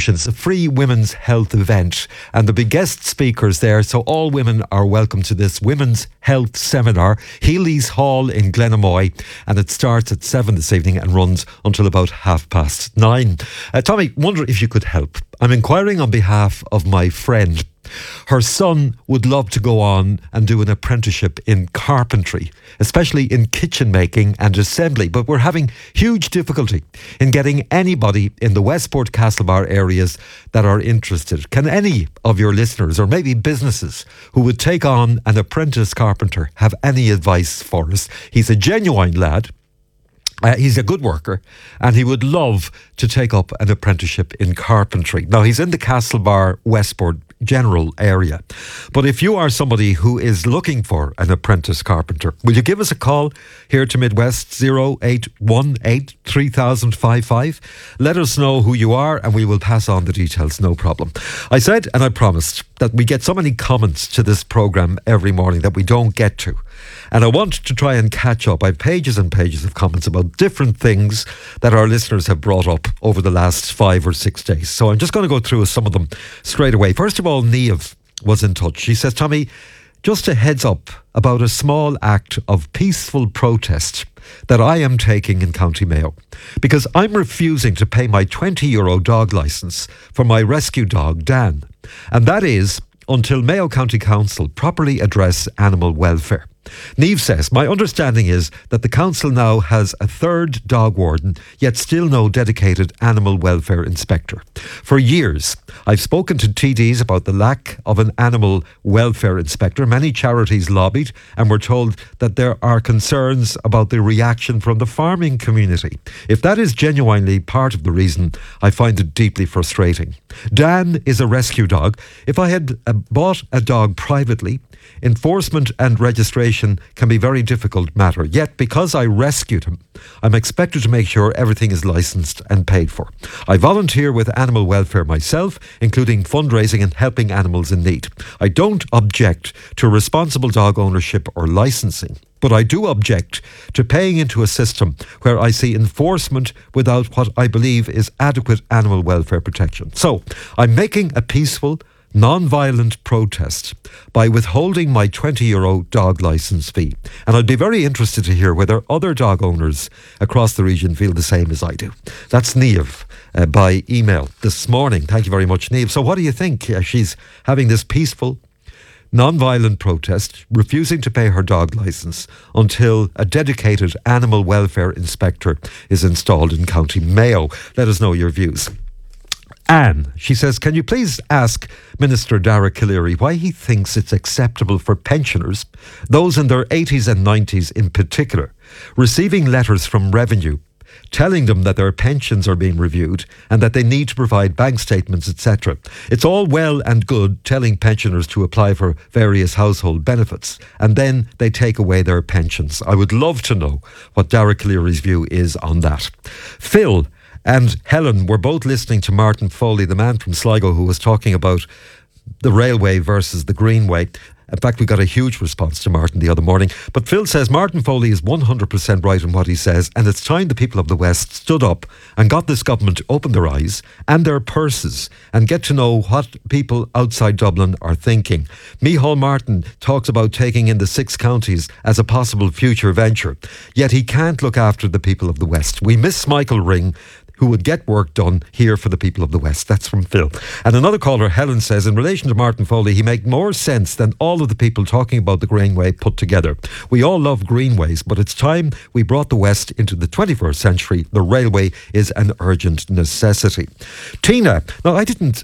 Solutions, a free women's health event, and there'll be guest speakers there, so all women are welcome to this women's health seminar, Healy's Hall in Glenamoy, and it starts at 7 this evening and runs until about 9:30. Tommy, wonder if you could help. I'm inquiring on behalf of my friend. Her son would love to go on and do an apprenticeship in carpentry, especially in kitchen making and assembly, but we're having huge difficulty in getting anybody in the Westport Castlebar areas that are interested. Can any of your listeners, or maybe businesses who would take on an apprentice carpenter, have any advice for us? He's a genuine lad. He's a good worker, and he would love to take up an apprenticeship in carpentry. Now, he's in the Castlebar Westport general area. But if you are somebody who is looking for an apprentice carpenter, will you give us a call here to Midwest 0818 3055? Let us know who you are and we will pass on the details, no problem. I said, and I promised, that we get so many comments to this programme every morning that we don't get to. And I want to try and catch up. I have pages and pages of comments about different things that our listeners have brought up over the last 5 or 6 days. So I'm just going to go through some of them straight away. First of all, Niamh was in touch. She says, Tommy, just a heads up about a small act of peaceful protest that I am taking in County Mayo, because I'm refusing to pay my €20 dog licence for my rescue dog, Dan. And that is until Mayo County Council properly address animal welfare. Niamh says, my understanding is that the council now has a third dog warden, yet still no dedicated animal welfare inspector. For years, I've spoken to TDs about the lack of an animal welfare inspector. Many charities lobbied and were told that there are concerns about the reaction from the farming community. If that is genuinely part of the reason, I find it deeply frustrating. Dan is a rescue dog. If I had bought a dog privately, enforcement and registration can be a very difficult matter. Yet, because I rescued him, I'm expected to make sure everything is licensed and paid for. I volunteer with animal welfare myself, including fundraising and helping animals in need. I don't object to responsible dog ownership or licensing, but I do object to paying into a system where I see enforcement without what I believe is adequate animal welfare protection. So, I'm making a peaceful, non-violent protest by withholding my €20 dog licence fee. And I'd be very interested to hear whether other dog owners across the region feel the same as I do. That's Niamh by email this morning. Thank you very much, Niamh. So what do you think? She's having this peaceful, non-violent protest, refusing to pay her dog licence until a dedicated animal welfare inspector is installed in County Mayo. Let us know your views. Anne, she says, can you please ask Minister Dara Calleary why he thinks it's acceptable for pensioners, those in their 80s and 90s in particular, receiving letters from Revenue telling them that their pensions are being reviewed and that they need to provide bank statements, etc. It's all well and good telling pensioners to apply for various household benefits, and then they take away their pensions. I would love to know what Dara Calleary's view is on that. Phil and Helen were both listening to Martin Foley, the man from Sligo who was talking about the railway versus the Greenway. In fact, we got a huge response to Martin the other morning. But Phil says Martin Foley is 100% right in what he says, and it's time the people of the West stood up and got this government to open their eyes and their purses and get to know what people outside Dublin are thinking. Micheál Martin talks about taking in the 6 counties as a possible future venture, yet he can't look after the people of the West. We miss Michael Ring, who would get work done here for the people of the West. That's from Phil. And another caller, Helen, says, in relation to Martin Foley, he makes more sense than all of the people talking about the Greenway put together. We all love greenways, but it's time we brought the West into the 21st century. The railway is an urgent necessity. Tina, now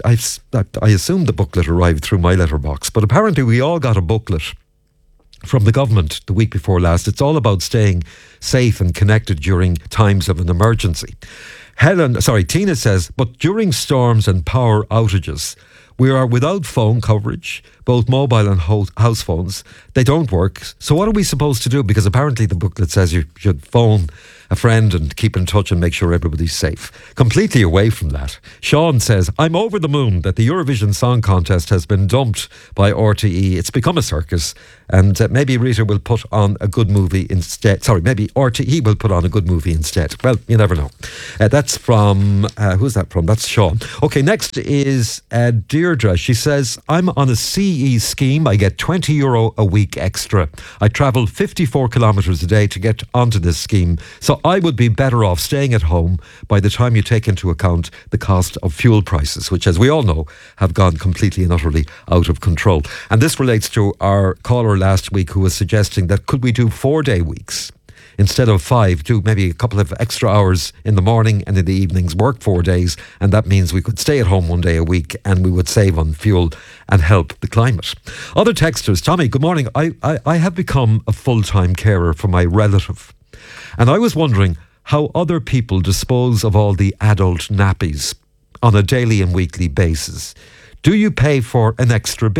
I assumed the booklet arrived through my letterbox, but apparently we all got a booklet from the government the week before last. It's all about staying safe and connected during times of an emergency. Tina says, but during storms and power outages, we are without phone coverage, both mobile and house phones. They don't work. So what are we supposed to do? Because apparently the booklet says you should phone a friend and keep in touch and make sure everybody's safe. Completely away from that. Sean says, I'm over the moon that the Eurovision Song Contest has been dumped by RTE. It's become a circus, and maybe Rita will put on a good movie instead. Sorry, maybe RTE will put on a good movie instead. Well, you never know. That's from, who's that from? That's Sean. Okay, next is Deirdre. She says, I'm on a CE scheme. I get €20 a week extra. I travel 54 kilometres a day to get onto this scheme. So I would be better off staying at home by the time you take into account the cost of fuel prices, which, as we all know, have gone completely and utterly out of control. And this relates to our caller last week who was suggesting that could we do 4-day weeks? Instead of 5, do maybe a couple of extra hours in the morning and in the evenings, work 4 days, and that means we could stay at home 1 day a week and we would save on fuel and help the climate. Other texters, Tommy, good morning. I have become a full-time carer for my relative, and I was wondering how other people dispose of all the adult nappies on a daily and weekly basis. Do you pay for an extra bin? ?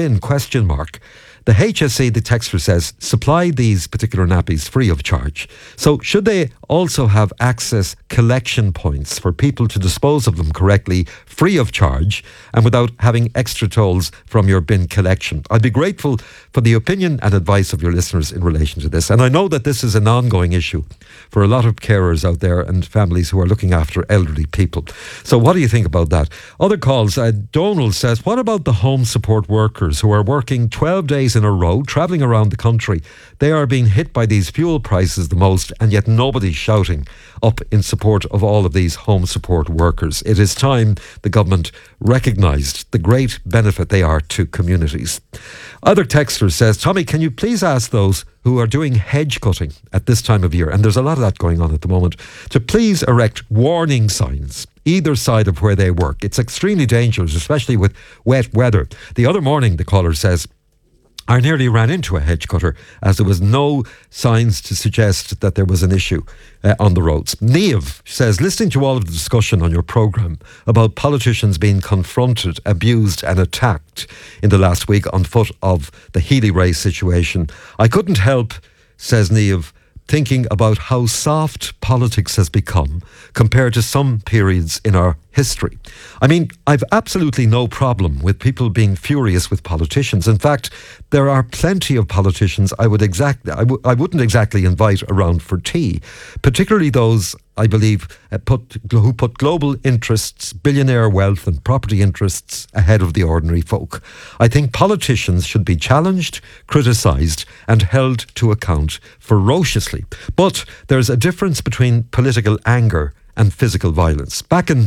The HSE, the texter says, supply these particular nappies free of charge. So should they also have access collection points for people to dispose of them correctly, free of charge, and without having extra tolls from your bin collection? I'd be grateful for the opinion and advice of your listeners in relation to this. And I know that this is an ongoing issue for a lot of carers out there and families who are looking after elderly people. So what do you think about that? Other calls, Donald says, what about the home support workers who are working 12 days in a row, travelling around the country? They are being hit by these fuel prices the most, and yet nobody's shouting up in support of all of these home support workers. It is time the government recognised the great benefit they are to communities. Other texter says, Tommy, can you please ask those who are doing hedge cutting at this time of year, and there's a lot of that going on at the moment, to please erect warning signs either side of where they work. It's extremely dangerous, especially with wet weather. The other morning, the caller says, I nearly ran into a hedge cutter as there was no signs to suggest that there was an issue on the roads. Niamh says, listening to all of the discussion on your programme about politicians being confronted, abused and attacked in the last week on foot of the Healy-Rae situation, I couldn't help, says Niamh, thinking about how soft politics has become compared to some periods in our history. I mean, I've absolutely no problem with people being furious with politicians. In fact, there are plenty of politicians I wouldn't exactly invite around for tea, particularly those, I believe, who put global interests, billionaire wealth and property interests ahead of the ordinary folk. I think politicians should be challenged, criticised and held to account ferociously. But there's a difference between political anger and physical violence. Back in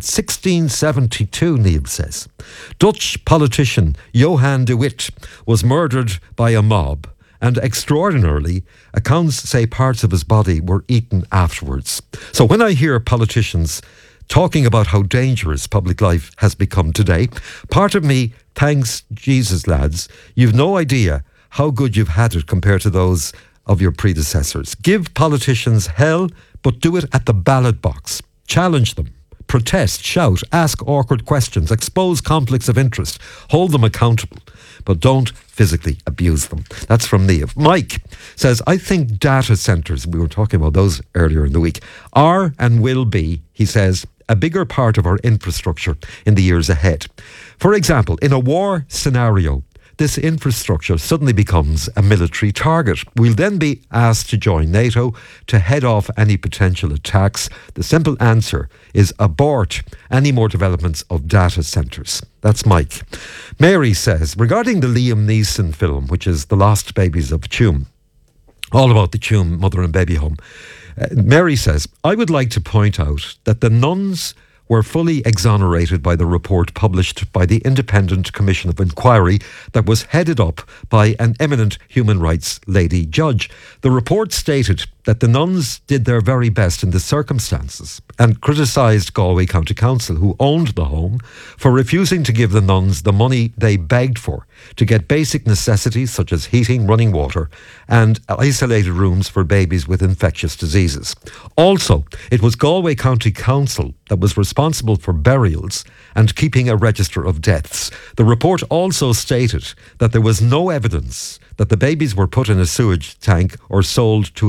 1672, Niamh says, Dutch politician Johan de Witt was murdered by a mob, and extraordinarily, accounts say parts of his body were eaten afterwards. So when I hear politicians talking about how dangerous public life has become today, part of me thanks Jesus, lads. You've no idea how good you've had it compared to those of your predecessors. Give politicians hell, but do it at the ballot box. Challenge them, protest, shout, ask awkward questions, expose conflicts of interest, hold them accountable, but don't physically abuse them. That's from Niamh. Mike says, I think data centres, we were talking about those earlier in the week, are and will be, he says, a bigger part of our infrastructure in the years ahead. For example, in a war scenario, this infrastructure suddenly becomes a military target. We'll then be asked to join NATO to head off any potential attacks. The simple answer is abort any more developments of data centres. That's Mike. Mary says, regarding the Liam Neeson film, which is The Lost Babies of Tuam, all about the Tuam mother and baby home, Mary says, I would like to point out that the nuns were fully exonerated by the report published by the Independent Commission of Inquiry that was headed up by an eminent human rights lady judge. The report stated that the nuns did their very best in the circumstances and criticised Galway County Council, who owned the home, for refusing to give the nuns the money they begged for to get basic necessities such as heating, running water and isolated rooms for babies with infectious diseases. Also, it was Galway County Council that was responsible for burials and keeping a register of deaths. The report also stated that there was no evidence that the babies were put in a sewage tank or sold to adoptive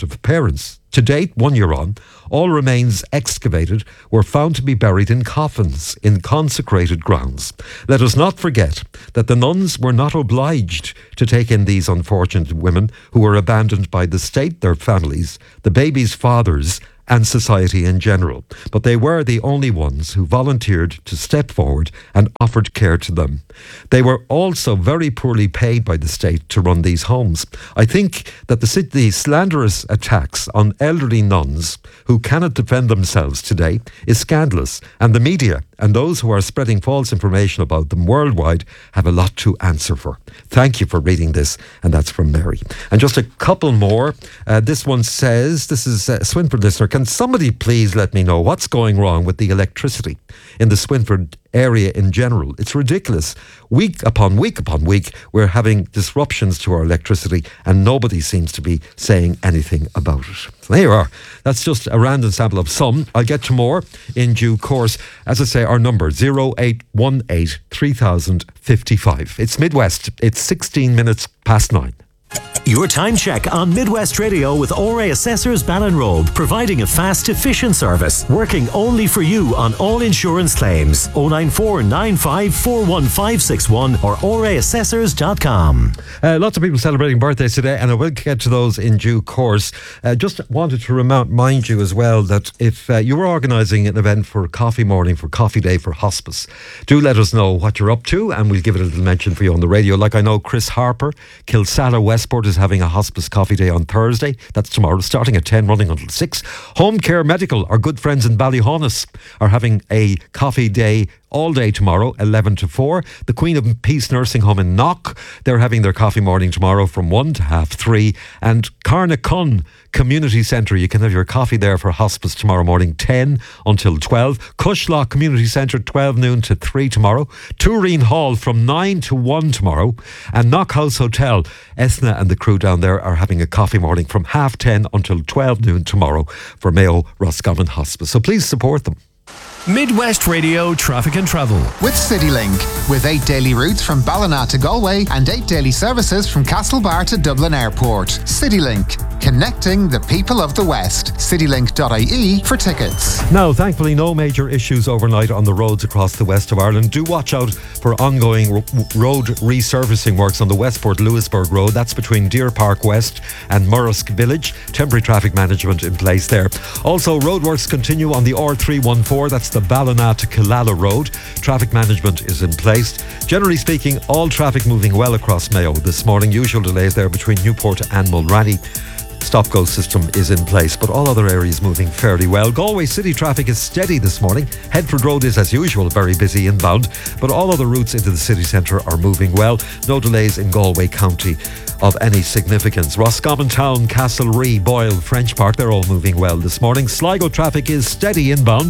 respective parents. To date, 1 year on, all remains excavated were found to be buried in coffins in consecrated grounds. Let us not forget that the nuns were not obliged to take in these unfortunate women who were abandoned by the state, their families, the babies' fathers, and society in general. But they were the only ones who volunteered to step forward and offered care to them. They were also very poorly paid by the state to run these homes. I think that the slanderous attacks on elderly nuns who cannot defend themselves today is scandalous, and the media and those who are spreading false information about them worldwide have a lot to answer for. Thank you for reading this, and that's from Mary. And just a couple more. This one says, this is a Swinford listener, can somebody please let me know what's going wrong with the electricity in the Swinford area in general? It's ridiculous. Week upon week upon week, we're having disruptions to our electricity and nobody seems to be saying anything about it. So there you are. That's just a random sample of some. I'll get to more in due course. As I say, our number 0818 3055. It's Midwest. It's 16 minutes past 9. Your time check on Midwest Radio with ORA Assessors Ballinrobe, providing a fast, efficient service, working only for you on all insurance claims. 094 95 41561 or oraassessors.com. Lots of people celebrating birthdays today, and I will get to those in due course. Just wanted to remind you as well that if you were organising an event for Coffee Morning, for Coffee Day, for Hospice, do let us know what you're up to, and we'll give it a little mention for you on the radio. Like I know Chris Harper, Kilsalla Westport, is having a Hospice Coffee Day on Thursday. That's tomorrow, starting at 10, running until 6. Home Care Medical, our good friends in Ballyhonus, are having a coffee day all day tomorrow, 11 to 4. The Queen of Peace Nursing Home in Knock, they're having their coffee morning tomorrow from 1 to 3:30. And Carnacon Community Centre, you can have your coffee there for hospice tomorrow morning, 10 until 12. Cushlock Community Centre, 12 noon to 3 tomorrow. Toureen Hall from 9 to 1 tomorrow. And Knock House Hotel, Esna and the crew down there are having a coffee morning from 10:30 until 12 noon tomorrow for Mayo Roscommon Hospice. So please support them. Midwest Radio Traffic and Travel with CityLink, with 8 daily routes from Ballina to Galway and 8 daily services from Castlebar to Dublin Airport. CityLink, connecting the people of the West. CityLink.ie for tickets. Now, thankfully, no major issues overnight on the roads across the west of Ireland. Do watch out for ongoing road resurfacing works on the Westport-Lewisburg Road. That's between Deer Park West and Murrisk Village. Temporary traffic management in place there. Also, roadworks continue on the R314. That's the Ballina to Killala Road. Traffic management is in place. Generally speaking, all traffic moving well across Mayo this morning. Usual delays there between Newport and Mulranny. Stop-go system is in place, but all other areas moving fairly well. Galway City traffic is steady this morning. Headford Road is, as usual, very busy inbound, but all other routes into the city centre are moving well. No delays in Galway County of any significance. Roscommon Town, Castlerea, Boyle, French Park, they're all moving well this morning. Sligo traffic is steady inbound,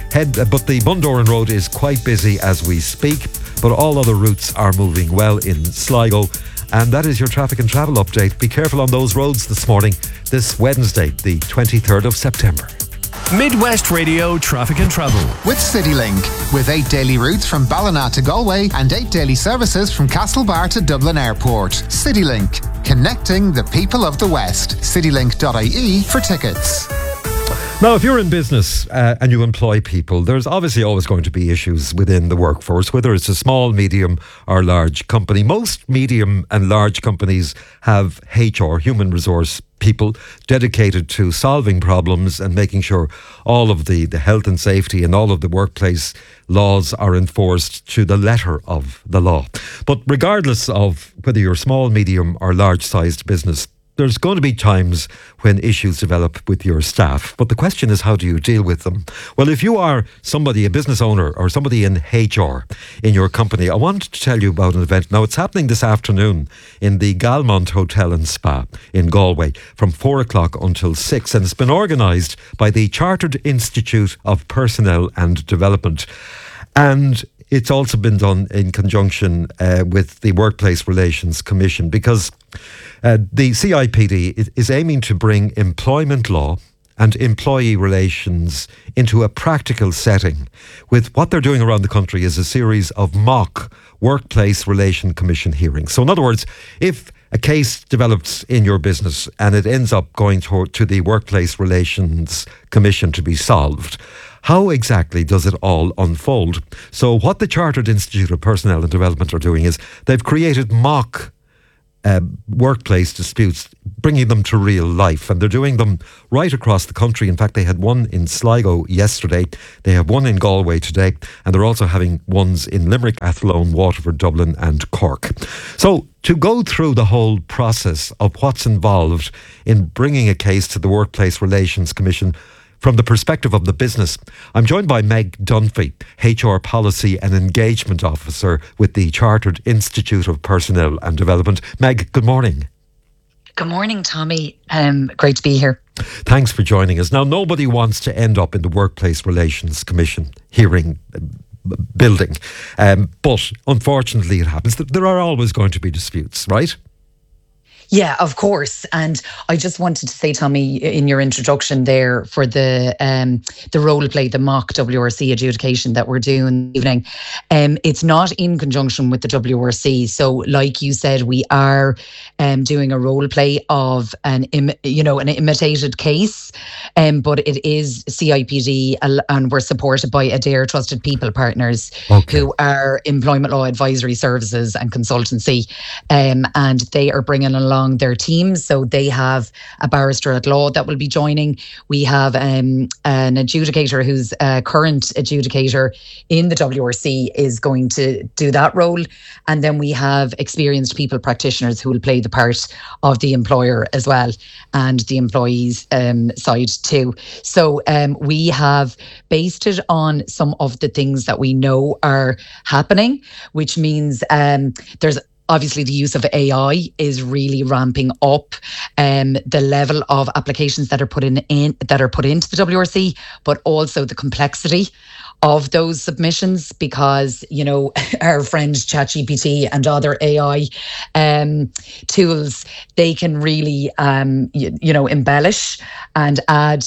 but the Bundoran Road is quite busy as we speak, but all other routes are moving well in Sligo. And that is your traffic and travel update. Be careful on those roads this morning, this Wednesday, the 23rd of September. Midwest Radio Traffic and Travel with CityLink, with 8 daily routes from Ballina to Galway and 8 daily services from Castlebar to Dublin Airport. CityLink, connecting the people of the West. CityLink.ie for tickets. Now, if you're in business and you employ people, there's obviously always going to be issues within the workforce, whether it's a small, medium or large company. Most medium and large companies have HR, human resource people, dedicated to solving problems and making sure all of the health and safety and all of the workplace laws are enforced to the letter of the law. But regardless of whether you're small, medium or large-sized business, there's going to be times when issues develop with your staff. But the question is, how do you deal with them? Well, if you are somebody, a business owner or somebody in HR in your company, I want to tell you about an event. Now, it's happening this afternoon in the Galmont Hotel and Spa in Galway from 4 o'clock until 6. And it's been organised by the Chartered Institute of Personnel and Development. And it's also been done in conjunction with the Workplace Relations Commission, because the CIPD is aiming to bring employment law and employee relations into a practical setting. With what they're doing around the country is a series of mock Workplace Relation Commission hearings. So in other words, if a case develops in your business and it ends up going to the Workplace Relations Commission to be solved. How exactly does it all unfold? So what the Chartered Institute of Personnel and Development are doing is they've created mock workplace disputes, bringing them to real life, and they're doing them right across the country. In fact, they had one in Sligo yesterday, they have one in Galway today, and they're also having ones in Limerick, Athlone, Waterford, Dublin and Cork. So to go through the whole process of what's involved in bringing a case to the Workplace Relations Commission from the perspective of the business, I'm joined by Meg Dunphy, HR Policy and Engagement Officer with the Chartered Institute of Personnel and Development. Meg, good morning. Good morning, Tommy. Great to be here. Thanks for joining us. Now, nobody wants to end up in the Workplace Relations Commission hearing building, but unfortunately it happens. There are always going to be disputes, right? Yeah, of course. And I just wanted to say, Tommy, in your introduction there for the role play, the mock WRC adjudication that we're doing this evening, it's not in conjunction with the WRC. So like you said, we are doing a role play of an imitated case, but it is CIPD and we're supported by Adair Trusted People Partners, who are employment law advisory services and consultancy, and they are bringing along their teams. So they have a barrister at law that will be joining. We have an adjudicator who's a current adjudicator in the WRC is going to do that role. And then we have experienced people practitioners who will play the part of the employer as well and the employees side too. So we have based it on some of the things that we know are happening, which means there's obviously the use of AI is really ramping up the level of applications that are put into the WRC, but also the complexity of those submissions, because our friend ChatGPT and other AI tools, they can really embellish and add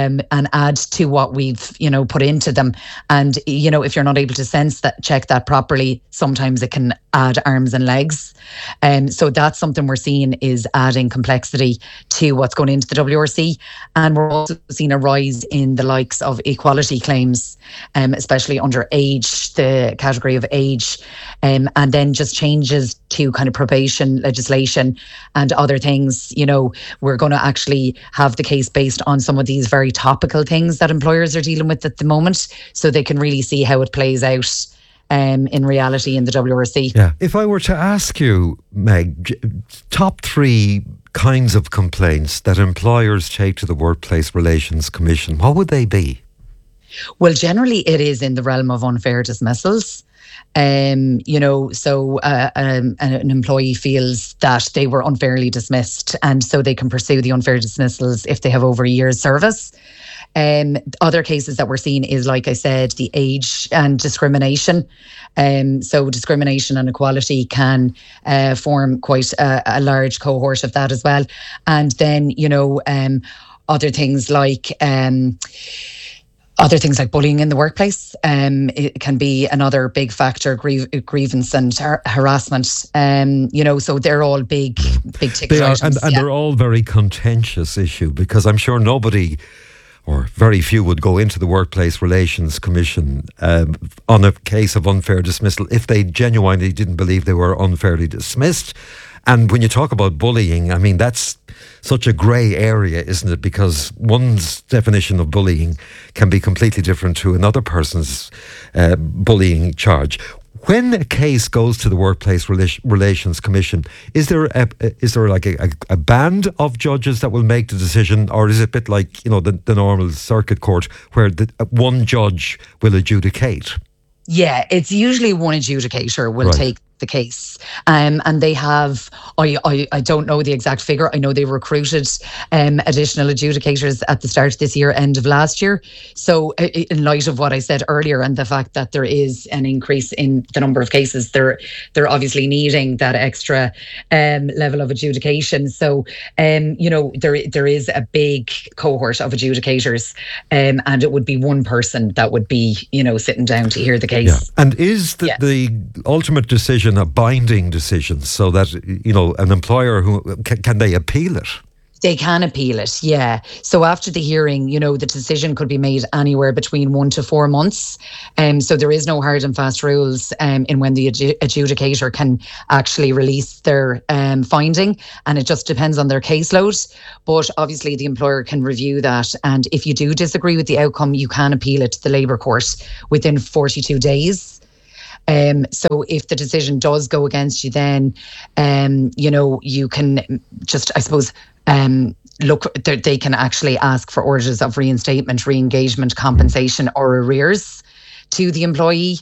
to what we've put into them. And if you're not able to check that properly, sometimes it can add arms and legs. So that's something we're seeing, is adding complexity to what's going into the WRC. And we're also seeing a rise in the likes of equality claims, especially under age, the category of age, and then just changes to kind of probation legislation and other things. We're going to actually have the case based on some of these very topical things that employers are dealing with at the moment, so they can really see how it plays out in reality in the WRC. Yeah. If I were to ask you, Meg, top 3 kinds of complaints that employers take to the Workplace Relations Commission, what would they be? Well, generally it is in the realm of unfair dismissals. An employee feels that they were unfairly dismissed, and so they can pursue the unfair dismissals if they have over a year's service. Other cases that we're seeing is, like I said, the age and discrimination. So discrimination and equality can form quite a large cohort of that as well. And then, other things like bullying in the workplace, it can be another big factor, grievance and harassment. So they're all big ticket items. And they're all very contentious issue, because I'm sure nobody or very few would go into the Workplace Relations Commission on a case of unfair dismissal if they genuinely didn't believe they were unfairly dismissed. And when you talk about bullying, I mean, that's such a grey area, isn't it? Because one's definition of bullying can be completely different to another person's bullying charge. When a case goes to the Workplace Relations Commission, is there like a band of judges that will make the decision, or is it a bit like the normal circuit court where one judge will adjudicate? Yeah, it's usually one adjudicator will take the case, and they have, I don't know the exact figure. I know they recruited additional adjudicators at the start of this year, end of last year. So in light of what I said earlier and the fact that there is an increase in the number of cases, they're obviously needing that extra level of adjudication. So there is a big cohort of adjudicators, and it would be one person that would be sitting down to hear the case. Yeah. And is the ultimate decision decision a binding decision, so that, you know, an employer who can they appeal it? They can appeal it, yeah. So after the hearing, you know, the decision could be made anywhere between 1 to 4 months. So there is no hard and fast rules in when the adjudicator can actually release their finding, and it just depends on their caseload. But obviously the employer can review that, and if you do disagree with the outcome, you can appeal it to the Labour Court within 42 days. So if the decision does go against you, then, you know, you can just, I suppose, they can actually ask for orders of reinstatement, re-engagement, compensation or arrears to the employee.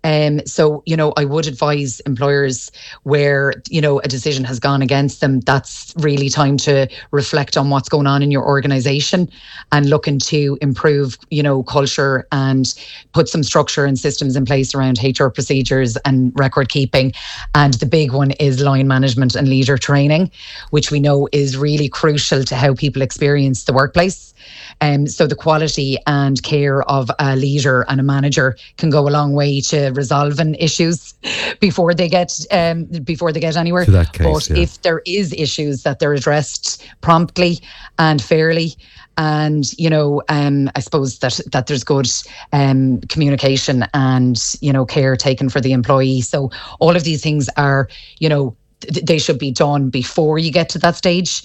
So, you know, I would advise employers where, you know, a decision has gone against them, that's really time to reflect on what's going on in your organisation and looking to improve, you know, culture and put some structure and systems in place around HR procedures and record keeping. And the big one is line management and leader training, which we know is really crucial to how people experience the workplace. So the quality and care of a leader and a manager can go a long way to resolving issues before they get anywhere. To that case, but if there is issues, that they're addressed promptly and fairly. And, you know, I suppose that there's good communication and, you know, care taken for the employee. So all of these things are, you know, they should be done before you get to that stage.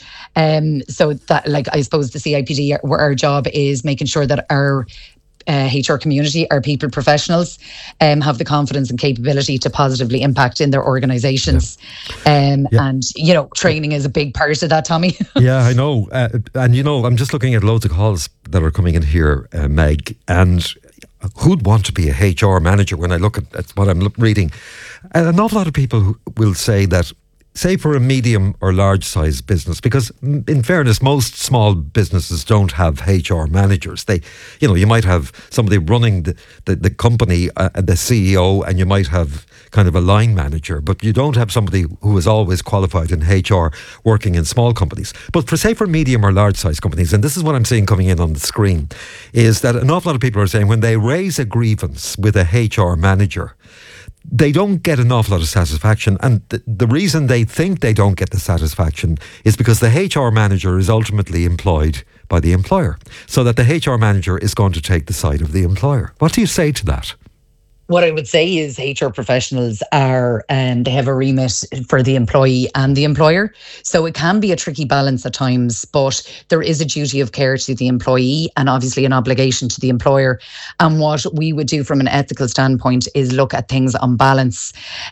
So that, like, I suppose the CIPD, our job is making sure that our HR community, our people professionals, have the confidence and capability to positively impact in their organisations. And, you know, training is a big part of that, Tommy. Yeah, I know. And, you know, I'm just looking at loads of calls that are coming in here, Meg, and who'd want to be a HR manager when I look at what I'm reading? And an awful lot of people will say that, say for a medium or large size business, because in fairness, most small businesses don't have HR managers. They, you know, you might have somebody running the company, the CEO, and you might have kind of a line manager, but you don't have somebody who is always qualified in HR working in small companies. But for, say, for medium or large size companies, and this is what I'm seeing coming in on the screen, is that an awful lot of people are saying when they raise a grievance with a HR manager, they don't get an awful lot of satisfaction. And the reason they think they don't get the satisfaction is because the HR manager is ultimately employed by the employer, so that the HR manager is going to take the side of the employer. What do you say to that? What I would say is HR professionals are, they have a remit for the employee and the employer. So it can be a tricky balance at times, but there is a duty of care to the employee and obviously an obligation to the employer. And what we would do from an ethical standpoint is look at things on balance,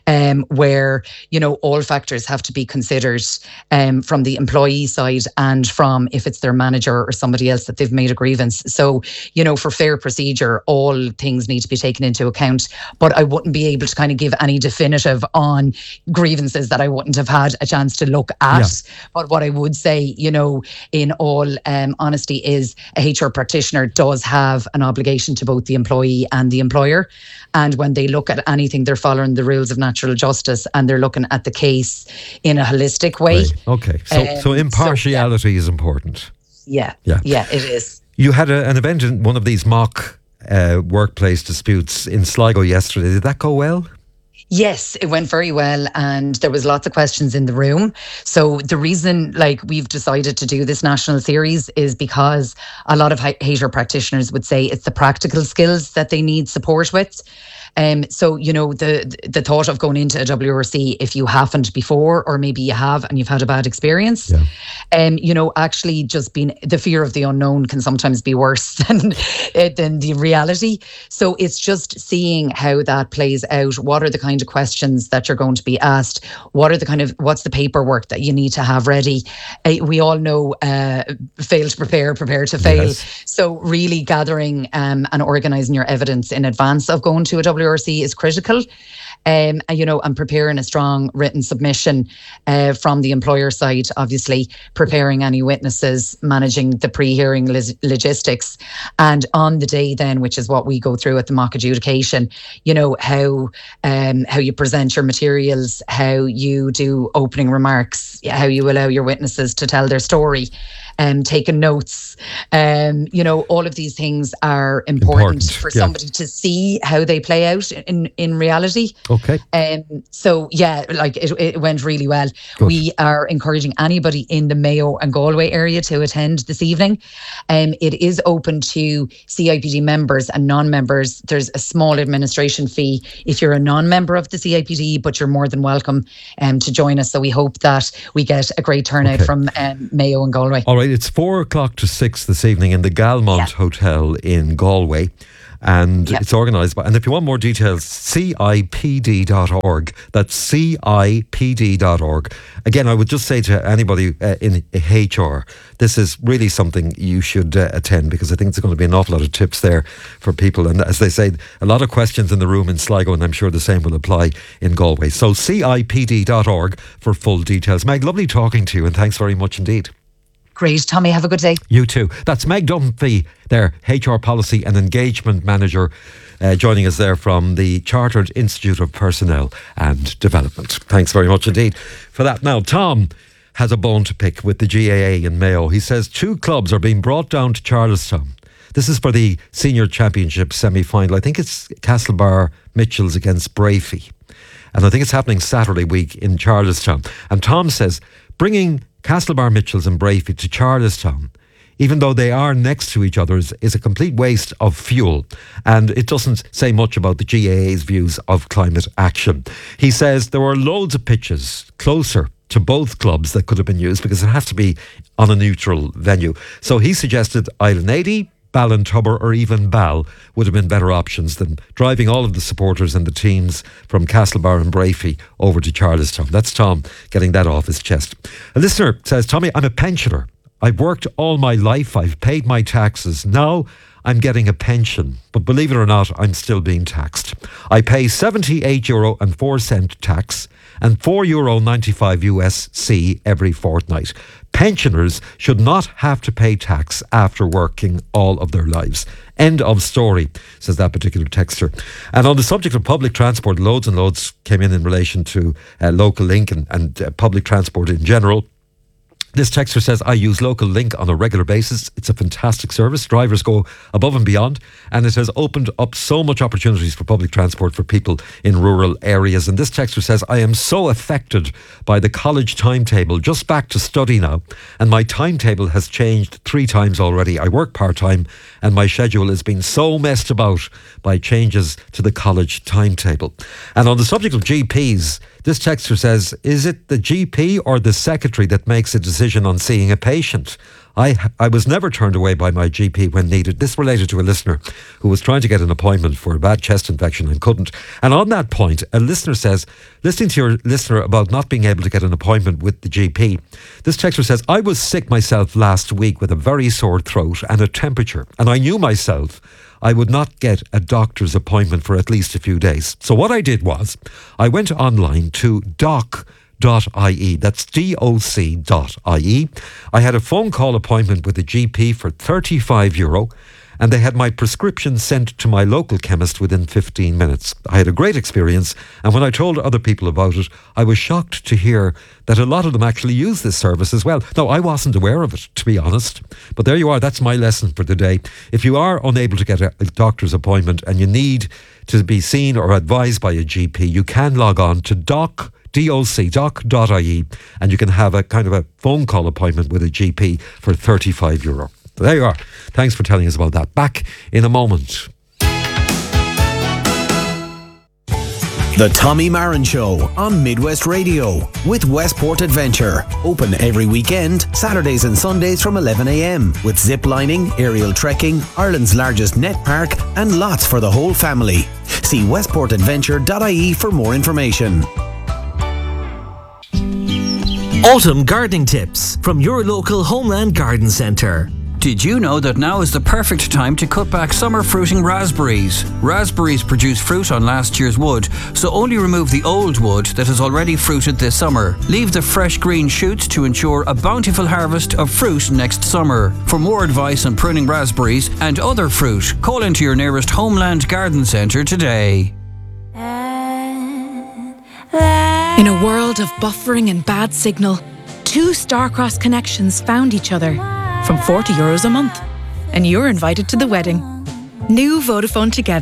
where, you know, all factors have to be considered, from the employee side and from if it's their manager or somebody else that they've made a grievance. So, you know, for fair procedure, all things need to be taken into account. But I wouldn't be able to kind of give any definitive on grievances that I wouldn't have had a chance to look at. Yeah. But what I would say, you know, in all honesty, is a HR practitioner does have an obligation to both the employee and the employer. And when they look at anything, they're following the rules of natural justice and they're looking at the case in a holistic way. Right. Okay. So impartiality is important. Yeah, it is. You had an event in one of these mock workplace disputes in Sligo yesterday. Did that go well? Yes, it went very well, and there was lots of questions in the room. So the reason, like, we've decided to do this national series is because a lot of HR practitioners would say it's the practical skills that they need support with. So, you know, the thought of going into a WRC, if you haven't before, or maybe you have and you've had a bad experience, you know, actually just being, the fear of the unknown can sometimes be worse than the reality. So it's just seeing how that plays out. What are the kind of questions that you're going to be asked? What are the kind of, what's the paperwork that you need to have ready? We all know fail to prepare, prepare to fail. Yes. So really gathering and organising your evidence in advance of going to a WRC is critical. You know, and preparing a strong written submission from the employer side, obviously preparing any witnesses, managing the pre-hearing logistics, and on the day then, which is what we go through at the mock adjudication, you know, how you present your materials, how you do opening remarks, how you allow your witnesses to tell their story, taking notes, you know, all of these things are important for somebody to see how they play out in reality. Okay. So yeah, like it went really well. Good. We are encouraging anybody in the Mayo and Galway area to attend this evening. It is open to CIPD members and non-members. There's a small administration fee if you're a non-member of the CIPD, but you're more than welcome to join us. So we hope that we get a great turnout from Mayo and Galway. All right, it's 4:00 to 6 this evening in the Galmont Hotel in Galway. And it's organised by, and if you want more details, CIPD.org. That's CIPD.org. Again, I would just say to anybody in HR, this is really something you should attend, because I think there's going to be an awful lot of tips there for people. And as they say, a lot of questions in the room in Sligo, and I'm sure the same will apply in Galway. So CIPD.org for full details. Meg, lovely talking to you, and thanks very much indeed. Great. Tommy, have a good day. You too. That's Meg Dunphy there, HR Policy and Engagement Manager, joining us there from the Chartered Institute of Personnel and Development. Thanks very much indeed for that. Now, Tom has a bone to pick with the GAA in Mayo. He says 2 clubs are being brought down to Charlestown. This is for the Senior Championship semi-final. I think it's Castlebar Mitchells against Brafey. And I think it's happening Saturday week in Charlestown. And Tom says bringing Castlebar Mitchells and Brafey to Charlestown, even though they are next to each other, is a complete waste of fuel. And it doesn't say much about the GAA's views of climate action. He says there were loads of pitches closer to both clubs that could have been used, because it has to be on a neutral venue. So he suggested Island Ballintubber or even Ball would have been better options than driving all of the supporters and the teams from Castlebar and Brafey over to Charlestown. That's Tom getting that off his chest. A listener says, Tommy, I'm a pensioner. I've worked all my life. I've paid my taxes. Now I'm getting a pension, but believe it or not, I'm still being taxed. I pay €78.04 tax and €4.95 USC every fortnight. Pensioners should not have to pay tax after working all of their lives. End of story, says that particular texter. And on the subject of public transport, loads and loads came in relation to Local Link and public transport in general. This texter says, I use Local Link on a regular basis. It's a fantastic service. Drivers go above and beyond, and it has opened up so much opportunities for public transport for people in rural areas. And this texter says, I am so affected by the college timetable, just back to study now, and my timetable has changed 3 times already. I work part-time and my schedule has been so messed about by changes to the college timetable. And on the subject of GPs, this texter says, is it the GP or the secretary that makes a decision on seeing a patient? I was never turned away by my GP when needed. This related to a listener who was trying to get an appointment for a bad chest infection and couldn't. And on that point, a listener says, listening to your listener about not being able to get an appointment with the GP, this texter says, I was sick myself last week with a very sore throat and a temperature, and I knew myself I would not get a doctor's appointment for at least a few days. So what I did was, I went online to doc.ie, that's doc.ie. I had a phone call appointment with a GP for €35, and they had my prescription sent to my local chemist within 15 minutes. I had a great experience, and when I told other people about it, I was shocked to hear that a lot of them actually use this service as well. No, I wasn't aware of it, to be honest. But there you are, that's my lesson for the day. If you are unable to get a doctor's appointment and you need to be seen or advised by a GP, you can log on to doc.ie, and you can have a kind of a phone call appointment with a GP for €35. So there you are. Thanks for telling us about that. Back in a moment. The Tommy Marin Show on Midwest Radio with Westport Adventure. Open every weekend, Saturdays and Sundays from 11 a.m. with zip lining, aerial trekking, Ireland's largest net park, and lots for the whole family. See westportadventure.ie for more information. Autumn gardening tips from your local Homeland Garden Centre. Did you know that now is the perfect time to cut back summer fruiting raspberries? Raspberries produce fruit on last year's wood, so only remove the old wood that has already fruited this summer. Leave the fresh green shoots to ensure a bountiful harvest of fruit next summer. For more advice on pruning raspberries and other fruit, call into your nearest Homeland Garden Centre today. In a world of buffering and bad signal, 2 star-crossed connections found each other from €40 a month, and you're invited to the wedding. New Vodafone Together.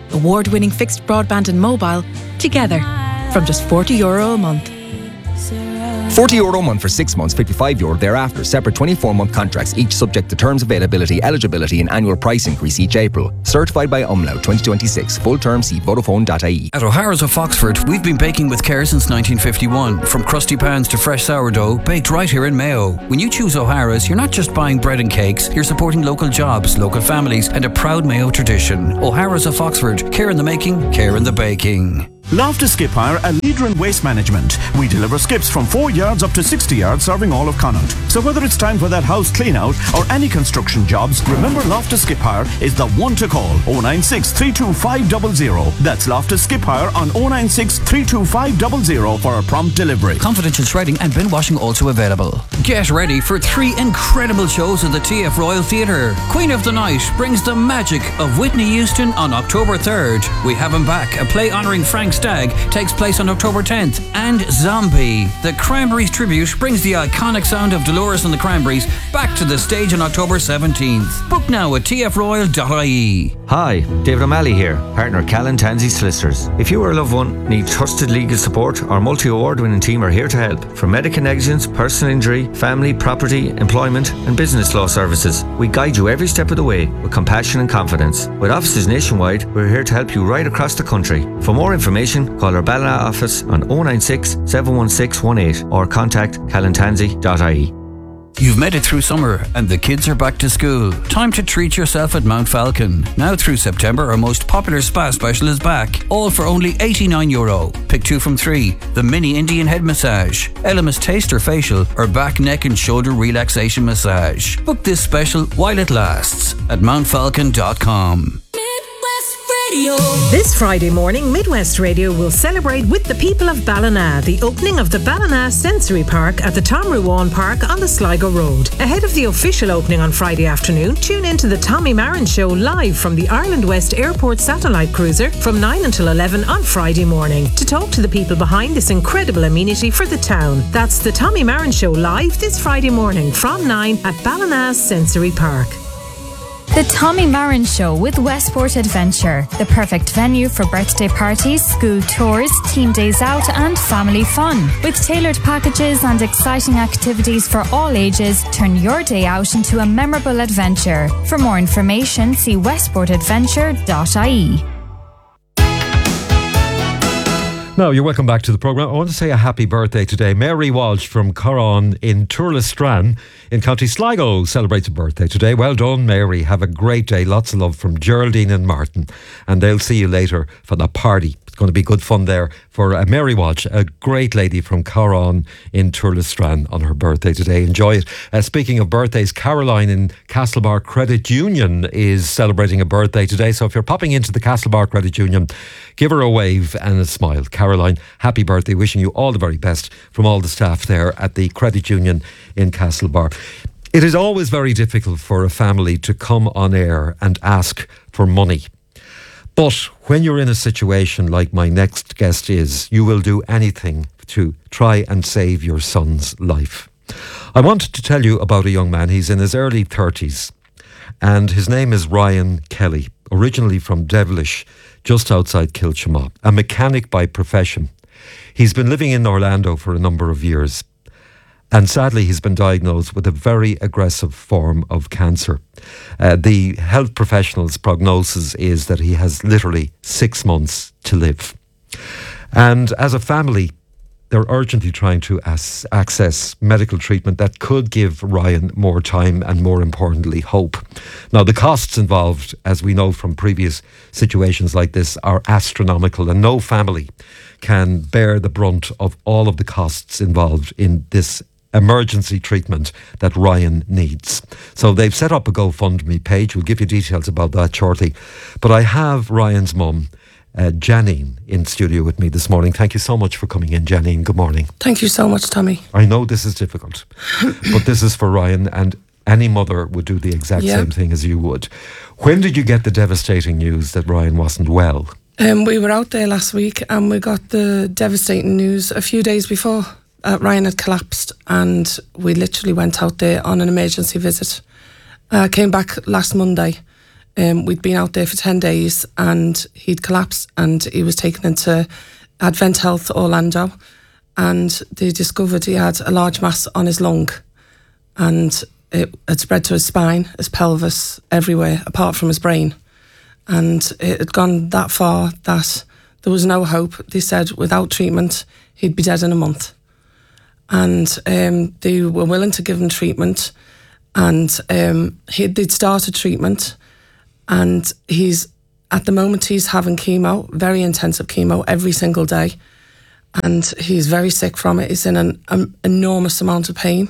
award-winning fixed broadband and mobile, together from just €40 a month. €40 a month for 6 months, €55 thereafter. Separate 24-month contracts, each subject to terms, availability, eligibility and annual price increase each April. Certified by Umlaut 2026. Full term, see Vodafone.ie. At O'Hara's of Foxford, we've been baking with care since 1951. From crusty pans to fresh sourdough, baked right here in Mayo. When you choose O'Hara's, you're not just buying bread and cakes, you're supporting local jobs, local families and a proud Mayo tradition. O'Hara's of Foxford. Care in the making, care in the baking. Loftus Skip Hire, a leader in waste management. We deliver skips from 4 yards up to 60 yards, serving all of Connaught. So whether it's time for that house clean out or any construction jobs, remember Loftus Skip Hire is the one to call. 096 325 00. That's Loftus Skip Hire on 096 325 00 for a prompt delivery. Confidential shredding and bin washing also available. Get ready for 3 incredible shows at the TF Royal Theatre. Queen of the Night brings the magic of Whitney Houston on October 3rd. We have him back. A play honouring Frank Stagg takes place on October 10th. And Zombie, the Cranberries tribute, brings the iconic sound of Dolores and the Cranberries back to the stage on October 17th. Book now at tfroyal.ie. Hi, David O'Malley here, partner Callan Tansey Solicitors. If you or a loved one need trusted legal support, our multi-award-winning team are here to help. From medical negligence, personal injury, family, property, employment and business law services, we guide you every step of the way with compassion and confidence. With offices nationwide, we're here to help you right across the country. For more information, call our Ballina office on 096 716 18 or contact callantansey.ie. You've made it through summer and the kids are back to school. Time to treat yourself at Mount Falcon. Now through September, our most popular spa special is back. All for only €89. Pick 2 from 3. The mini Indian head massage, Elemis taster facial or back, neck and shoulder relaxation massage. Book this special while it lasts at mountfalcon.com. This Friday morning, Midwest Radio will celebrate with the people of Ballina the opening of the Ballina Sensory Park at the Tom Ruane Park on the Sligo Road. Ahead of the official opening on Friday afternoon, tune in to the Tommy Marin Show live from the Ireland West Airport satellite cruiser from 9 until 11 on Friday morning to talk to the people behind this incredible amenity for the town. That's the Tommy Marin Show live this Friday morning from 9 at Ballina Sensory Park. The Tommy Marin Show with Westport Adventure, the perfect venue for birthday parties, school tours, team days out and family fun. With tailored packages and exciting activities for all ages, turn your day out into a memorable adventure. For more information, see westportadventure.ie. Now, you're welcome back to the programme. I want to say a happy birthday today. Mary Walsh from Corran in Turlestran in County Sligo celebrates a birthday today. Well done, Mary. Have a great day. Lots of love from Geraldine and Martin. And they'll see you later for the party. It's going to be good fun there for Mary Walsh, a great lady from Corran in Turlestran on her birthday today. Enjoy it. Speaking of birthdays, Caroline in Castlebar Credit Union is celebrating a birthday today. So if you're popping into the Castlebar Credit Union, give her a wave and a smile. Caroline, happy birthday. Wishing you all the very best from all the staff there at the Credit Union in Castlebar. It is always very difficult for a family to come on air and ask for money. But when you're in a situation like my next guest is, you will do anything to try and save your son's life. I wanted to tell you about a young man. He's in his early 30s and his name is Ryan Kelly, originally from Devilish, just outside Kilchama, a mechanic by profession. He's been living in Orlando for a number of years. And sadly, he's been diagnosed with a very aggressive form of cancer. The health professional's prognosis is that he has literally 6 months to live. And as a family, they're urgently trying to access medical treatment that could give Ryan more time and, more importantly, hope. Now, the costs involved, as we know from previous situations like this, are astronomical, and no family can bear the brunt of all of the costs involved in this emergency treatment that Ryan needs. So they've set up a GoFundMe page. We'll give you details about that shortly. But I have Ryan's mum, Janine, in studio with me this morning. Thank you so much for coming in, Janine. Good morning. Thank you so much, Tommy. I know this is difficult, but this is for Ryan, and any mother would do the exact same thing as you would. When did you get the devastating news that Ryan wasn't well? We were out there last week and we got the devastating news a few days before. Ryan had collapsed and we literally went out there on an emergency visit. Came back last Monday. We'd been out there for 10 days and he'd collapsed and he was taken into Advent Health Orlando, and they discovered he had a large mass on his lung, and it had spread to his spine, his pelvis, everywhere apart from his brain. And it had gone that far that there was no hope. They said without treatment he'd be dead in a month. And they were willing to give him treatment, and they'd started treatment, and at the moment he's having chemo, very intensive chemo every single day, and he's very sick from it. He's in an enormous amount of pain.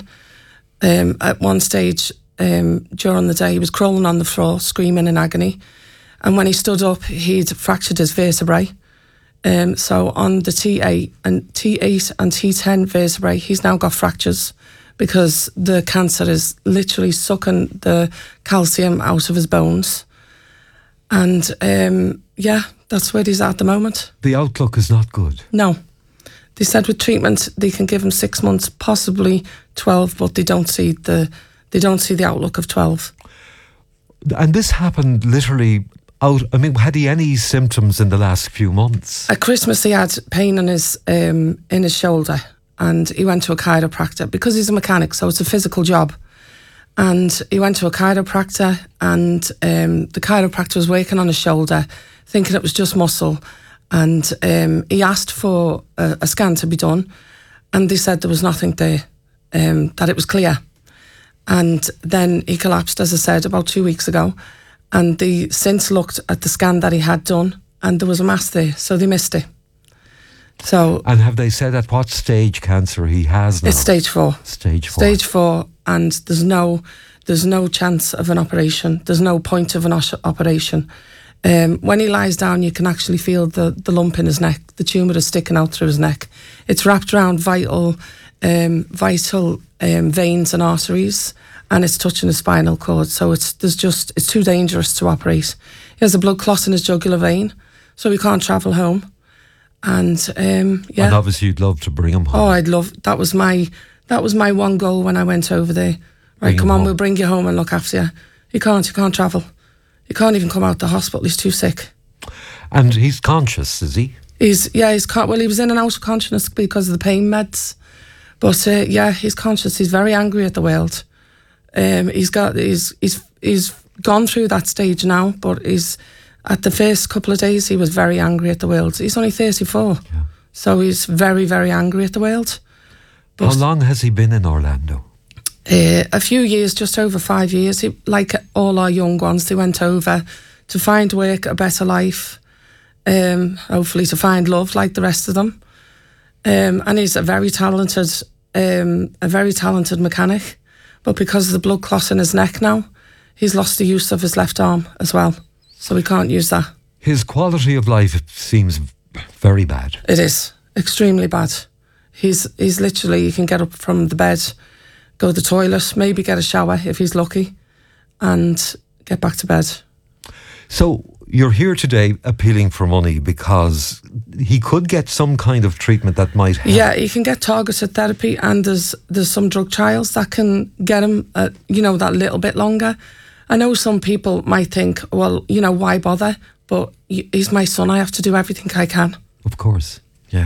At one stage during the day he was crawling on the floor screaming in agony, and when he stood up he'd fractured his vertebrae. So on the T8 and T10 vertebrae he's now got fractures because the cancer is literally sucking the calcium out of his bones. And that's where he's at the moment. The outlook is not good. No. They said with treatment they can give him 6 months, possibly 12, but they don't see the outlook of 12. And this happened literally had he any symptoms in the last few months? At Christmas he had pain in his shoulder, and he went to a chiropractor because he's a mechanic, so it's a physical job. And he went to a chiropractor, and the chiropractor was working on his shoulder, thinking it was just muscle. And he asked for a scan to be done, and they said there was nothing there, that it was clear. And then he collapsed, as I said, about 2 weeks ago. And they since looked at the scan that he had done, and there was a mass there, so they missed it. So, and have they said at what stage cancer he has now? It's stage 4. Stage 4. Stage 4, and there's no chance of an operation. There's no point of an operation. When he lies down, you can actually feel the lump in his neck. The tumour is sticking out through his neck. It's wrapped around vital veins and arteries, and it's touching his spinal cord. So it's too dangerous to operate. He has a blood clot in his jugular vein, so he can't travel home. And and obviously you'd love to bring him home. Oh, I'd love. That was my one goal when I went over there. Right, come on, we'll bring you home and look after you. He can't travel. He can't even come out the hospital. He's too sick. And he's conscious, is he? He was in and out of consciousness because of the pain meds. But he's conscious. He's very angry at the world. He's gone through that stage now, but at the first couple of days he was very angry at the world. He's only 34, so he's very, very angry at the world. But how long has he been in Orlando? A few years, just over 5 years. Like all our young ones, they went over to find work, a better life, hopefully to find love like the rest of them. And he's a very talented mechanic, but because of the blood clot in his neck now, he's lost the use of his left arm as well, so he can't use that. His quality of life seems very bad. It is extremely bad. He's literally, he can get up from the bed, go to the toilet, maybe get a shower if he's lucky, and get back to bed. So you're here today appealing for money because he could get some kind of treatment that might help. Yeah, he can get targeted therapy, and there's some drug trials that can get him, that little bit longer. I know some people might think, well, why bother? But he's my son. I have to do everything I can. Of course, yeah.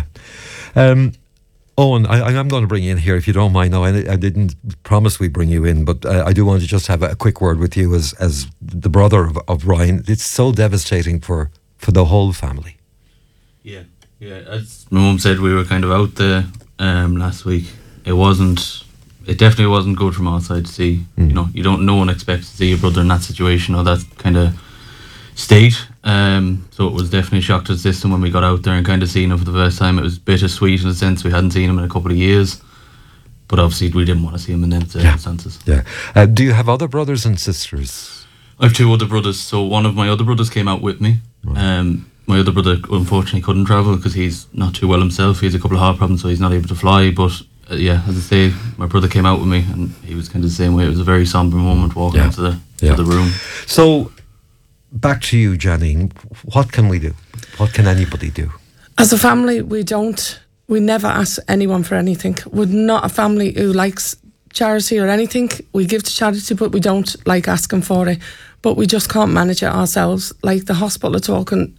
Owen, I'm going to bring you in here if you don't mind. No, I didn't promise we'd bring you in, but I do want to just have a quick word with you as the brother of Ryan. It's so devastating for the whole family. Yeah. As my mum said, we were kind of out there last week. It definitely wasn't good from outside to see. No one expects to see your brother in that situation or that kind of state. So it was definitely a shock to the system when we got out there and kind of seen him for the first time. It was bittersweet in a sense. We hadn't seen him in a couple of years, but obviously we didn't want to see him in them circumstances. Yeah. Do you have other brothers and sisters? I have 2 other brothers. So one of my other brothers came out with me. Right. My other brother unfortunately couldn't travel because he's not too well himself. He has a couple of heart problems, so he's not able to fly. But as I say, my brother came out with me, and he was kind of the same way. It was a very somber moment walking into the room. So, back to you, Janine. What can we do? What can anybody do? As a family, we never ask anyone for anything. We're not a family who likes charity or anything. We give to charity, but we don't like asking for it. But we just can't manage it ourselves. Like the hospital are talking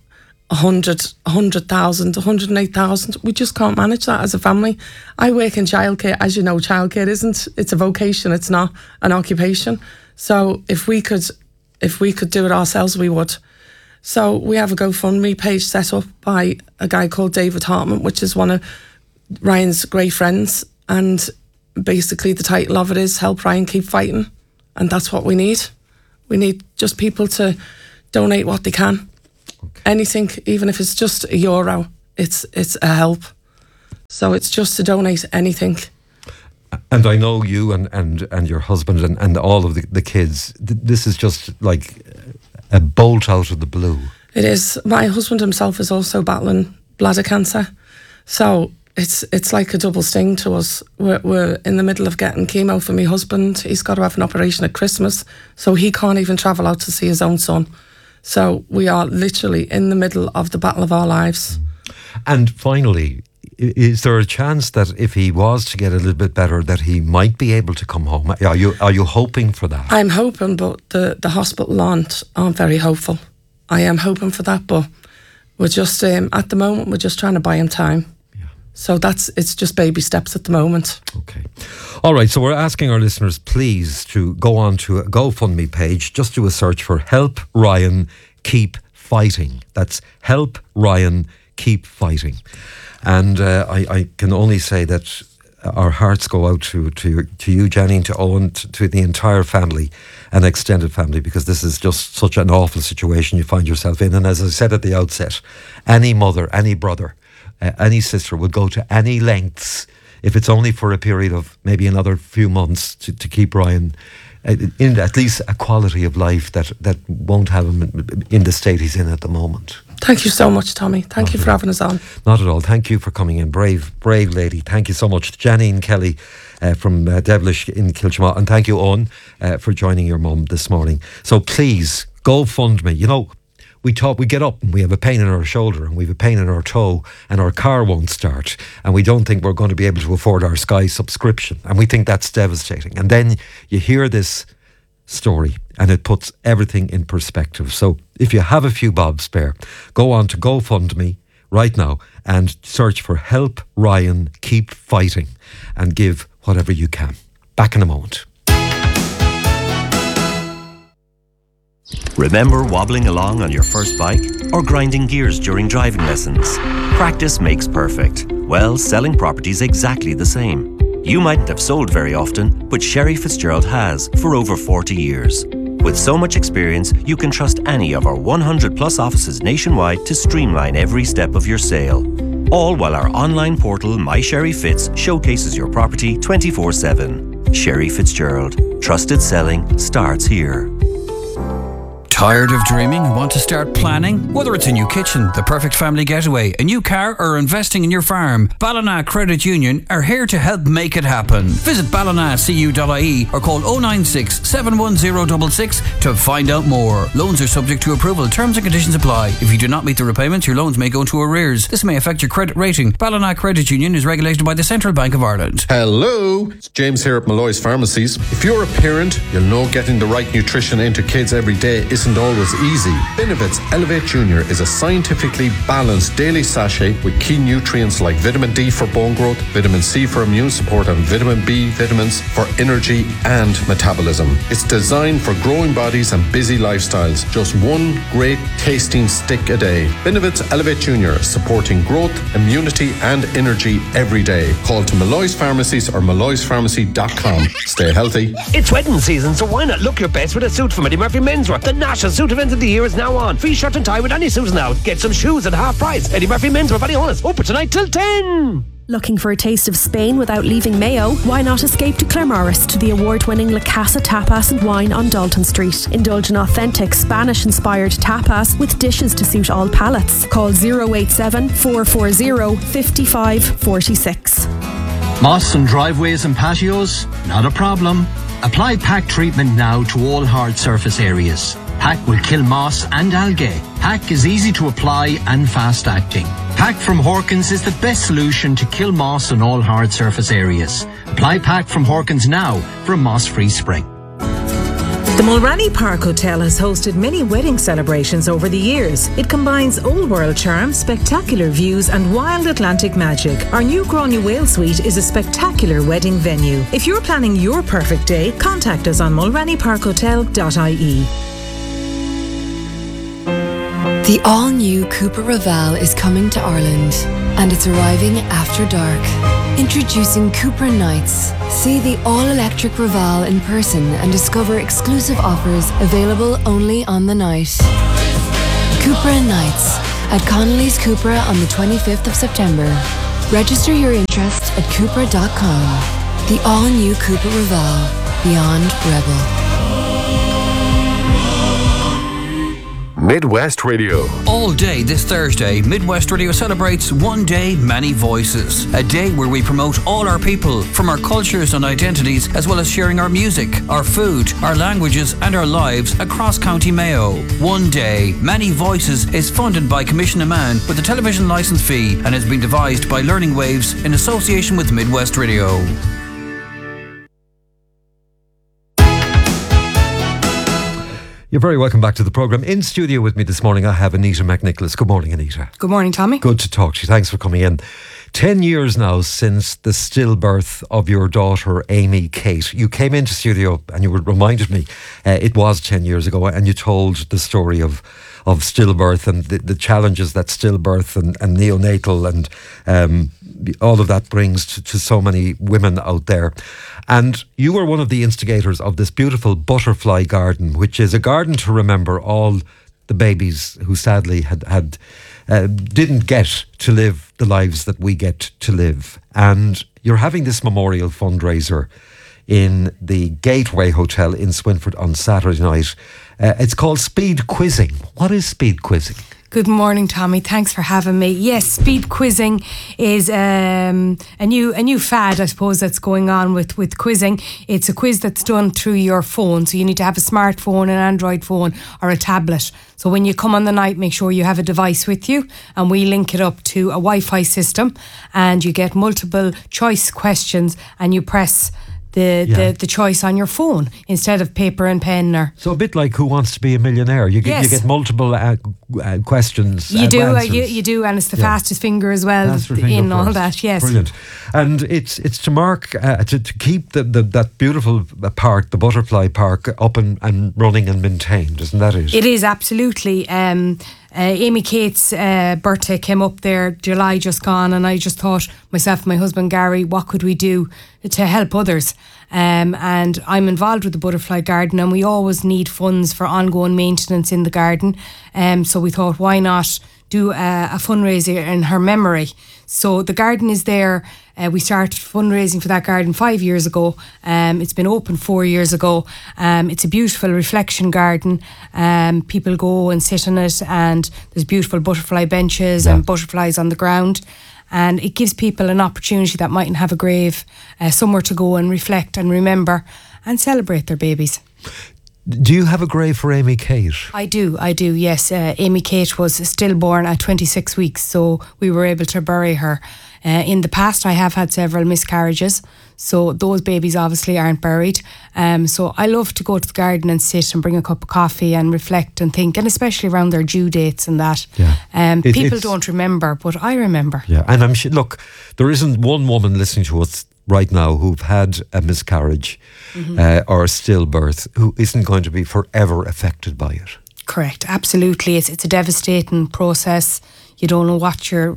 100,000, 108,000. We just can't manage that as a family. I work in childcare. As you know, childcare it's a vocation. It's not an occupation. So if we could do it ourselves, we would. So we have a GoFundMe page set up by a guy called David Hartman, which is one of Ryan's great friends. And basically the title of it is Help Ryan Keep Fighting. And that's what we need. We need just people to donate what they can. Okay. Anything, even if it's just €1, it's a help. So it's just to donate anything. And I know you and your husband and all of the kids, this is just like a bolt out of the blue. It is. My husband himself is also battling bladder cancer. So it's like a double sting to us. We're in the middle of getting chemo for my husband. He's got to have an operation at Christmas, so he can't even travel out to see his own son. So we are literally in the middle of the battle of our lives. And finally, is there a chance that if he was to get a little bit better, that he might be able to come home? Are you hoping for that? I'm hoping, but the hospital aren't very hopeful. I am hoping for that, but we're just at the moment we're just trying to buy him time. Yeah. So it's just baby steps at the moment. Okay. All right, so we're asking our listeners please to go on to a GoFundMe page, just do a search for Help Ryan Keep Fighting. That's Help Ryan Keep Fighting. And I can only say that our hearts go out to you, Janine, to Owen, to the entire family and extended family, because this is just such an awful situation you find yourself in. And as I said at the outset, any mother, any brother, any sister would go to any lengths, if it's only for a period of maybe another few months, to keep Ryan in at least a quality of life that won't have him in the state he's in at the moment. Thank you so much, Tommy. Thank you for having us on. Not at all. Thank you for coming in. Brave lady. Thank you so much. Janine Kelly from Devilish in Kilchma. And thank you, Owen, for joining your mum this morning. So please, GoFundMe. You know, we get up and we have a pain in our shoulder and we have a pain in our toe and our car won't start and we don't think we're going to be able to afford our Sky subscription. And we think that's devastating. And then you hear this story and it puts everything in perspective. So if you have a few bob spare, go on to GoFundMe right now and search for Help Ryan Keep Fighting and give whatever you can. Back in a moment. Remember wobbling along on your first bike or grinding gears during driving lessons? Practice makes perfect. Well, selling property's exactly the same. You mightn't have sold very often, but Sherry Fitzgerald has for over 40 years. With so much experience, you can trust any of our 100 plus offices nationwide to streamline every step of your sale. All while our online portal, My Sherry Fitz, showcases your property 24/7. Sherry Fitzgerald. Trusted selling starts here. Tired of dreaming and want to start planning? Whether it's a new kitchen, the perfect family getaway, a new car, or investing in your farm, Ballina Credit Union are here to help make it happen. Visit ballinacu.ie or call 096 71066 to find out more. Loans are subject to approval. Terms and conditions apply. If you do not meet the repayments, your loans may go into arrears. This may affect your credit rating. Ballina Credit Union is regulated by the Central Bank of Ireland. Hello, it's James here at Malloy's Pharmacies. If you're a parent, you'll know getting the right nutrition into kids every day isn't always easy. Benevit's Elevate Junior is a scientifically balanced daily sachet with key nutrients like vitamin D for bone growth, vitamin C for immune support, and vitamin B vitamins for energy and metabolism. It's designed for growing bodies and busy lifestyles. Just one great tasting stick a day. Benevit's Elevate Junior, supporting growth, immunity and energy every day. Call to Malloy's Pharmacies or malloyspharmacy.com. Stay healthy. It's wedding season, so why not look your best with a suit from Eddie Murphy Menswear? The national suit event of the year is now on. Free shirt and tie with any suit now. Get some shoes at half price. Eddie Murphy Menswear, Ballyhonus. Open tonight till 10. Looking for a taste of Spain without leaving Mayo? Why not escape to Claremorris to the award-winning La Casa Tapas and Wine on Dalton Street. Indulge in authentic Spanish-inspired tapas with dishes to suit all palates. Call 087 440 5546. Moss and driveways and patios? Not a problem. Apply PAC treatment now to all hard surface areas. PAC will kill moss and algae. PAC is easy to apply and fast acting. Pack from Horkins is the best solution to kill moss on all hard surface areas. Apply Pack from Horkins now for a moss-free spring. The Mulranny Park Hotel has hosted many wedding celebrations over the years. It combines old world charm, spectacular views and wild Atlantic magic. Our new Gráinne Whale Suite is a spectacular wedding venue. If you're planning your perfect day, contact us on mulrannyparkhotel.ie. The all-new Cupra Raval is coming to Ireland, and it's arriving after dark. Introducing Cupra Nights. See the all-electric Raval in person and discover exclusive offers available only on the night. Cupra Nights at Connolly's Cupra on the 25th of September. Register your interest at Cupra.com. The all-new Cupra Raval. Beyond Rebel. Midwest Radio. All day this Thursday, Midwest Radio celebrates One Day, Many Voices. A day where we promote all our people from our cultures and identities, as well as sharing our music, our food, our languages and our lives across County Mayo. One Day, Many Voices is funded by Commission Amman with a television licence fee and has been devised by Learning Waves in association with Midwest Radio. You're very welcome back to the programme. In studio with me this morning, I have Anita McNicholas. Good morning, Anita. Good morning, Tommy. Good to talk to you. Thanks for coming in. 10 years now since the stillbirth of your daughter, Amy Kate. You came into studio and you reminded me it was 10 years ago, and you told the story of stillbirth and the challenges that stillbirth and neonatal and all of that brings to so many women out there. And you were one of the instigators of this beautiful butterfly garden, which is a garden to remember all the babies who sadly didn't get to live the lives that we get to live. And you're having this memorial fundraiser in the Gateway Hotel in Swinford on Saturday night. It's called Speed Quizzing. What is Speed Quizzing? Good morning, Tommy. Thanks for having me. Yes, speed quizzing is a new fad, I suppose, that's going on with quizzing. It's a quiz that's done through your phone. So you need to have a smartphone, an Android phone or a tablet. So when you come on the night, make sure you have a device with you, and we link it up to a Wi-Fi system, and you get multiple choice questions, and you press the choice on your phone instead of paper and pen. So a bit like Who Wants to Be a Millionaire. You get multiple questions. You do, and it's the fastest finger as well in all that. Yes, brilliant. And it's to mark to keep that beautiful park, the Butterfly Park, up and running and maintained. Isn't that it? It is, absolutely. Amy Kate's birthday came up there July just gone, and I just thought, myself and my husband Gary, what could we do to help others? And I'm involved with the Butterfly Garden, and we always need funds for ongoing maintenance in the garden. So we thought, why not do a fundraiser in her memory? So the garden is there. We started fundraising for that garden 5 years ago. It's been open 4 years ago. It's a beautiful reflection garden. People go and sit on it, and there's beautiful butterfly benches and butterflies on the ground. And it gives people an opportunity that mightn't have a grave, somewhere to go and reflect and remember and celebrate their babies. Do you have a grave for Amy Kate? I do, yes. Amy Kate was stillborn at 26 weeks, so we were able to bury her. In the past, I have had several miscarriages, so those babies obviously aren't buried. So I love to go to the garden and sit and bring a cup of coffee and reflect and think, and especially around their due dates and that. Yeah. People don't remember, but I remember. Yeah, and I'm sure, look, there isn't one woman listening to us right now who've had a miscarriage or a stillbirth who isn't going to be forever affected by it. Correct, absolutely. It's a devastating process. You don't know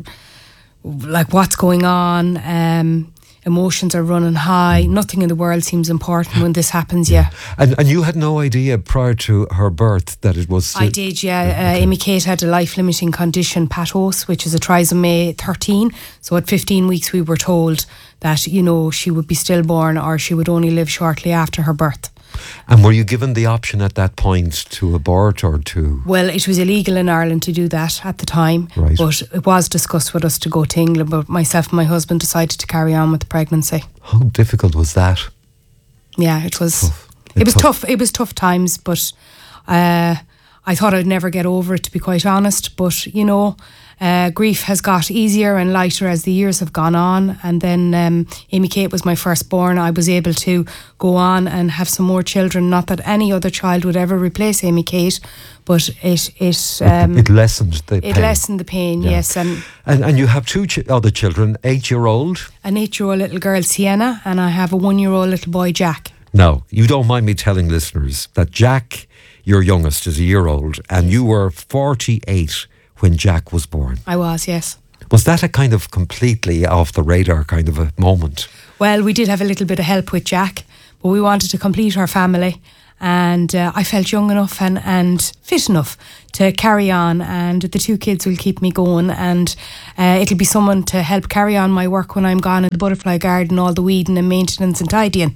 what's going on. Emotions are running high. Nothing in the world seems important when this happens. Yeah. And you had no idea prior to her birth that it was. I did. Yeah. Amy Kate had a life-limiting condition, PATOS, which is a trisomy 13. So at 15 weeks, we were told that she would be stillborn, or she would only live shortly after her birth. And were you given the option at that point to abort or to? Well, it was illegal in Ireland to do that at the time, right. But it was discussed with us to go to England, but myself and my husband decided to carry on with the pregnancy. How difficult was that? Yeah, it was. It was tough. It was tough times, but I thought I'd never get over it, to be quite honest. But Grief has got easier and lighter as the years have gone on, and then Amy Kate was my firstborn. I was able to go on and have some more children. Not that any other child would ever replace Amy Kate, but it lessened the pain. It lessened the pain, Yeah. yes. And you have two other children, 8-year-old. An 8-year-old little girl, Sienna, and I have a 1-year-old little boy, Jack. Now, you don't mind me telling listeners that Jack, your youngest, is a year old, and you were 48 when Jack was born. I was, yes. Was that a kind of completely off the radar kind of a moment? Well, we did have a little bit of help with Jack, but we wanted to complete our family, and I felt young enough and fit enough to carry on, and the 2 kids will keep me going, and it'll be someone to help carry on my work when I'm gone in the butterfly garden, all the weeding and maintenance and tidying.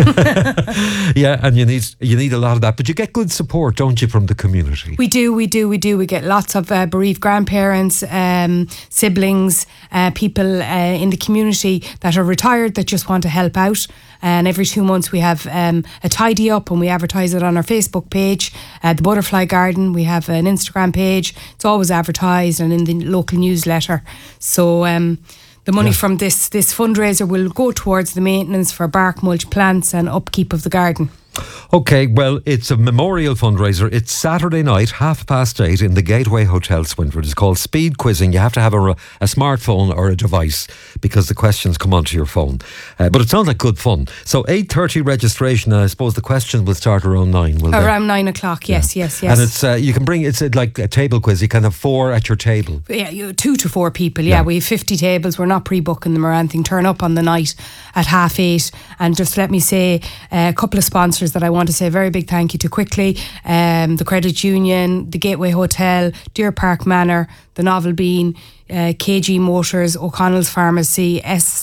Yeah, and you need a lot of that, but you get good support, don't you, from the community? We do. We get lots of bereaved grandparents, siblings, people in the community that are retired that just want to help out. And every 2 months we have a tidy up, and we advertise it on our Facebook page. The Butterfly Garden, we have an Instagram page. It's always advertised and in the local newsletter. So the money from this fundraiser will go towards the maintenance for bark mulch, plants and upkeep of the garden. Okay, well, it's a memorial fundraiser. It's Saturday night, 8:30 in the Gateway Hotel, Swinford. It's called Speed Quizzing. You have to have a smartphone or a device because the questions come onto your phone. But it sounds like good fun. So 8:30 registration, and I suppose the questions will start around 9, will they? Around 9 o'clock, yes. And it's you can bring, it's like a table quiz. You can have 4 at your table. Yeah, 2 to 4 people. Yeah, we have 50 tables. We're not pre-booking them or anything. Turn up on the night at 8:30. And just let me say a couple of sponsors that I want to say a very big thank you to quickly. The Credit Union, the Gateway Hotel, Deer Park Manor, the Novel Bean, KG Motors, O'Connell's Pharmacy,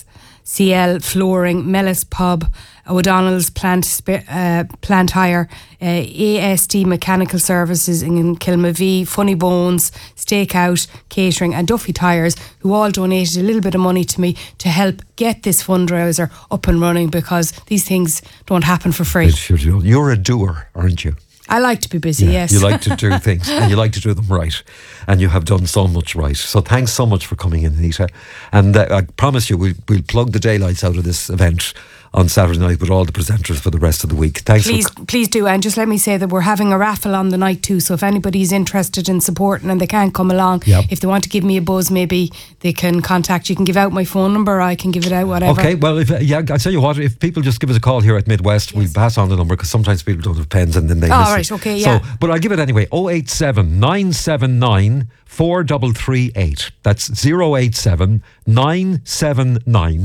SCL Flooring, Mellis Pub, O'Donnell's Plant Hire, ASD Mechanical Services in Kilmavee, Funny Bones, Stakeout Catering and Duffy Tyres, who all donated a little bit of money to me to help get this fundraiser up and running, because these things don't happen for free. You're a doer, aren't you? I like to be busy, yes. You like to do things and you like to do them right, and you have done so much right. So thanks so much for coming in, Anita. And I promise you we'll plug the daylights out of this event on Saturday night with all the presenters for the rest of the week. Thanks. Please do. And just let me say that we're having a raffle on the night too, so if anybody's interested in supporting and they can't come along, if they want to give me a buzz, maybe they can contact. You can give out my phone number, or I can give it out, whatever. Okay, well, I'll tell you what, if people just give us a call here at Midwest, we'll pass on the number, because sometimes people don't have pens and then they miss right, it. okay, yeah. So, but I'll give it anyway. 087 979 4338. That's 087 979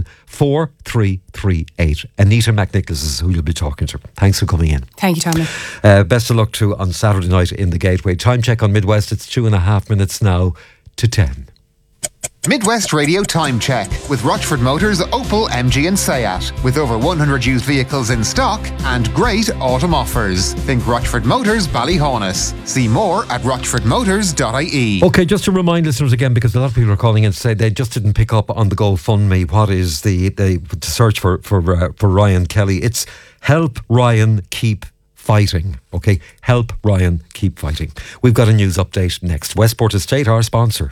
4338. Anita McNicholas is who you'll be talking to. Thanks for coming in. Thank you, Tommy. Best of luck to on Saturday night in the Gateway. Time check on Midwest. It's 2.5 minutes now to 10. Midwest Radio Time Check with Rochford Motors, Opel, MG and Seat. With over 100 used vehicles in stock and great autumn offers. Think Rochford Motors, Ballyhonus. See more at rochfordmotors.ie. Okay, just to remind listeners again, because a lot of people are calling in to say they just didn't pick up on the GoFundMe. What is the search for Ryan Kelly? It's Help Ryan Keep Fighting. Okay, Help Ryan Keep Fighting. We've got a news update next. Westport Estate, our sponsor.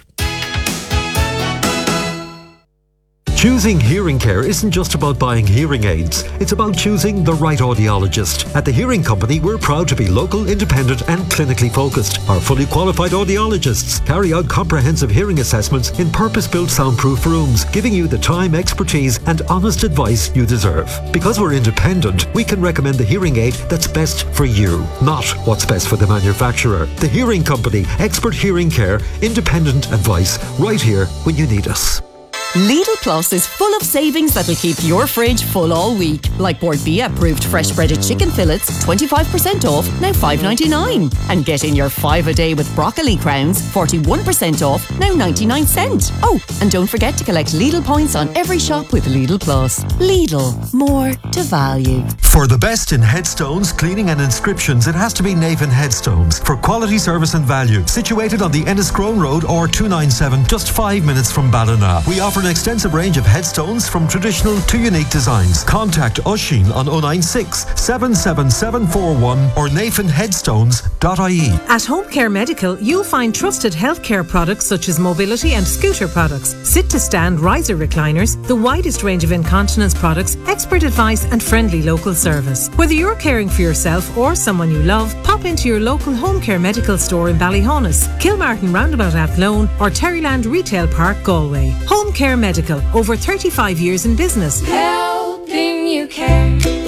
Choosing hearing care isn't just about buying hearing aids. It's about choosing the right audiologist. At the Hearing Company, we're proud to be local, independent and clinically focused. Our fully qualified audiologists carry out comprehensive hearing assessments in purpose-built soundproof rooms, giving you the time, expertise and honest advice you deserve. Because we're independent, we can recommend the hearing aid that's best for you, not what's best for the manufacturer. The Hearing Company, expert hearing care, independent advice, right here when you need us. Lidl Plus is full of savings that'll keep your fridge full all week. Like Bord Bia approved fresh breaded chicken fillets, 25% off, now $5.99. And get in your 5 a day with broccoli crowns, 41% off, now 99 cents. Oh, and don't forget to collect Lidl points on every shop with Lidl Plus. Lidl, more to value. For the best in headstones, cleaning and inscriptions, it has to be Navan Headstones. For quality service and value. Situated on the Enniscrone Road or 297, just 5 minutes from Ballina. We offer an extensive range of headstones from traditional to unique designs. Contact Oisin on 096 77741 or nathanheadstones.ie. At Home Care Medical, you'll find trusted healthcare products such as mobility and scooter products, sit-to-stand riser recliners, the widest range of incontinence products, expert advice and friendly local service. Whether you're caring for yourself or someone you love, pop into your local Home Care Medical store in Ballyhonus, Kilmartin Roundabout Athlone or Terryland Retail Park, Galway. Home Care Medical, over 35 years in business. Helping you care.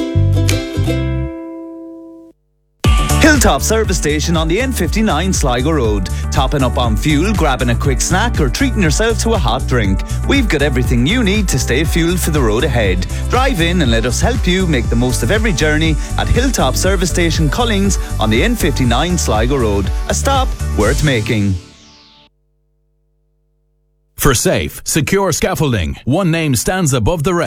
Hilltop Service Station on the N59 Sligo Road. Topping up on fuel, grabbing a quick snack or treating yourself to a hot drink. We've got everything you need to stay fueled for the road ahead. Drive in and let us help you make the most of every journey at Hilltop Service Station Collings on the N59 Sligo Road. A stop worth making. For safe, secure scaffolding, one name stands above the rest.